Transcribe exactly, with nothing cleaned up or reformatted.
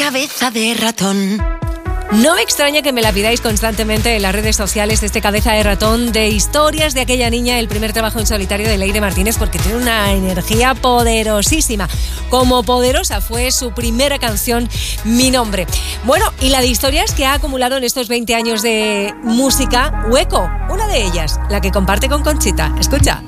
cabeza de ratón. No me extraña que me la pidáis constantemente en las redes sociales de este cabeza de ratón, de historias de aquella niña, el primer trabajo en solitario de Leire Martínez, porque tiene una energía poderosísima. Como poderosa fue su primera canción, Mi Nombre. Bueno, y la de historias que ha acumulado en estos veinte años de música, Hueco. Una de ellas, la que comparte con Conchita. Escucha.